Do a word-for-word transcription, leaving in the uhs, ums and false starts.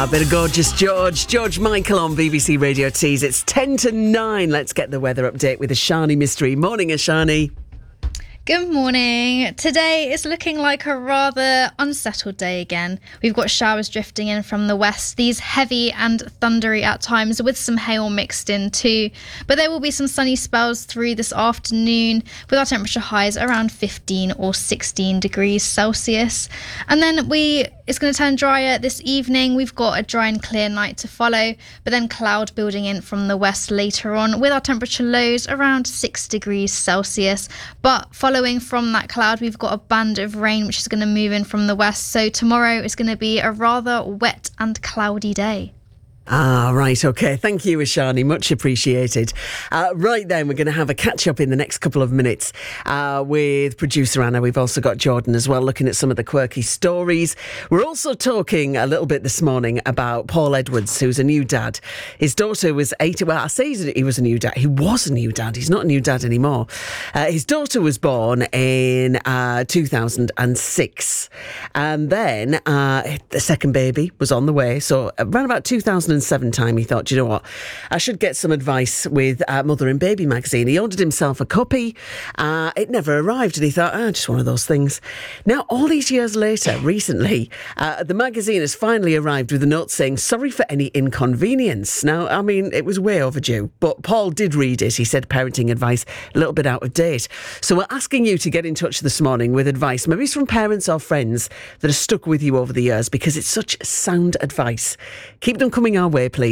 A bit of gorgeous George, George Michael on B B C Radio Tees. It's ten to nine. Let's get the weather update with Ashani Mystery. Morning, Ashani. Good morning. Today is looking like a rather unsettled day again. We've got showers drifting in from the west, these heavy and thundery at times with some hail mixed in too. But there will be some sunny spells through this afternoon with our temperature highs around fifteen or sixteen degrees Celsius. And then we it's going to turn drier this evening. We've got a dry and clear night to follow, but then cloud building in from the west later on with our temperature lows around six degrees Celsius. But following from that cloud, we've got a band of rain which is going to move in from the west. So tomorrow is going to be a rather wet and cloudy day. Ah, right, OK. Thank you, Ashani. Much appreciated. Uh, right then, we're going to have a catch-up in the next couple of minutes uh, with producer Anna. We've also got Jordan as well, looking at some of the quirky stories. We're also talking a little bit this morning about Paul Edwards, who's a new dad. His daughter was eight. Well, I say he was a new dad. He was a new dad. He's not a new dad anymore. Uh, his daughter was born in uh, two thousand six. And then uh, the second baby was on the way. So around about two thousand seven time, he thought, you know what, I should get some advice with uh, Mother and Baby magazine. He ordered himself a copy. Uh, it never arrived, and he thought, ah, just one of those things. Now, all these years later, recently, uh, the magazine has finally arrived with a note saying, sorry for any inconvenience. Now, I mean, it was way overdue, but Paul did read it. He said parenting advice a little bit out of date. So we're asking you to get in touch this morning with advice, maybe it's from parents or friends that have stuck with you over the years, because it's such sound advice. Keep them coming our way, please.